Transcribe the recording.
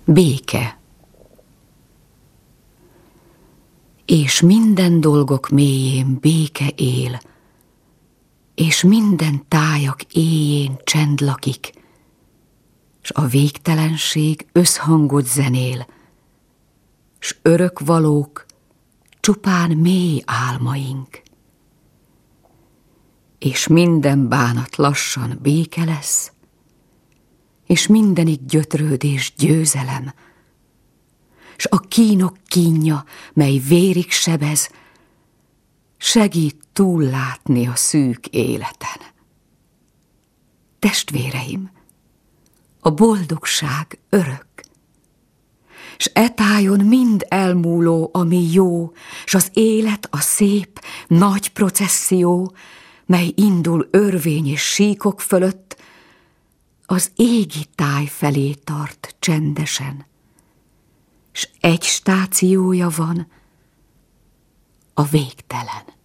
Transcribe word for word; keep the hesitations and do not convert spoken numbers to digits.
Béke. És minden dolgok mélyén béke él, és minden tájak éjjén csend lakik, s a végtelenség összhangot zenél, s örökvalók csupán mély álmaink. És minden bánat lassan béke lesz, és mindenik gyötrődés győzelem, s a kínok kínja, mely vérig sebez, segít túllátni a szűk életen. Testvéreim, a boldogság örök, s e tájon mind elmúló, ami jó, s az élet a szép, nagy processzió, mely indul örvény és síkok fölött, az égi táj felé tart csendesen, s egy stációja van, a végtelen.